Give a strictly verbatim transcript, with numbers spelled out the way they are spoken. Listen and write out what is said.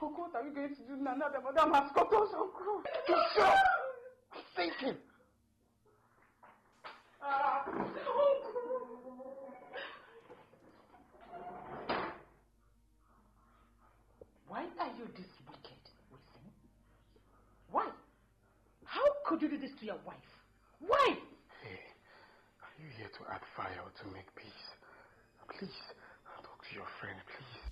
Uncle, what are we going to do now that the madam has got us, Uncle? Yourself! I'm thinking. Ah, Uncle. Why are you this wicked, Wilson? Why? How could you do this to your wife? Why? Hey, are you here to add fire or to make peace? Please, talk to your friend, please.